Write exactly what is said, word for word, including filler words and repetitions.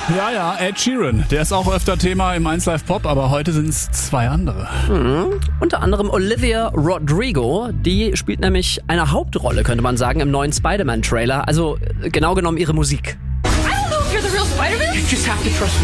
Ja, ja, Ed Sheeran. Der ist auch öfter Thema im eins Live Pop, aber heute sind es zwei andere. Mhm. Unter anderem Olivia Rodrigo. Die spielt nämlich eine Hauptrolle, könnte man sagen, im neuen Spider-Man-Trailer. Also genau genommen ihre Musik. I don't know if you're the real Spider-Man. You just have to trust me.